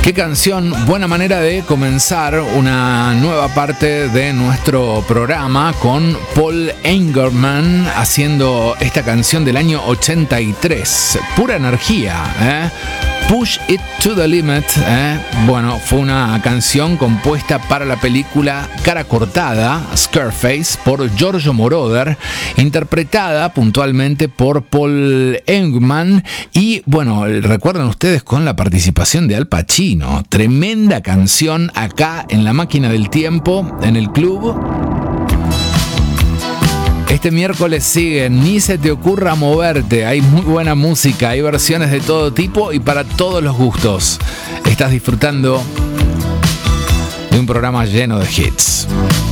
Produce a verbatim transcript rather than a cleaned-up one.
Qué canción, buena manera de comenzar una nueva parte de nuestro programa con Paul Engelman haciendo esta canción del año ochenta y tres. Pura energía, ¿eh? Push It to the Limit, ¿eh? Bueno, fue una canción compuesta para la película Cara Cortada, Scarface, por Giorgio Moroder, interpretada puntualmente por Paul Engelman y, bueno, recuerdan ustedes con la participación de Al Pacino. Tremenda canción acá en La Máquina del Tiempo, en el club. Este miércoles sigue Ni se te ocurra moverte. Hay muy buena música, hay versiones de todo tipo y para todos los gustos. Estás disfrutando de un programa lleno de hits.